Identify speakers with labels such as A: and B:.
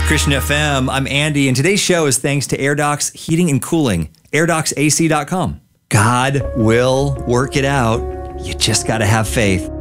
A: Christian FM. I'm Andy, and today's show is thanks to AirDocs Heating and Cooling, airdocsac.com. God will work it out. You just got to have faith.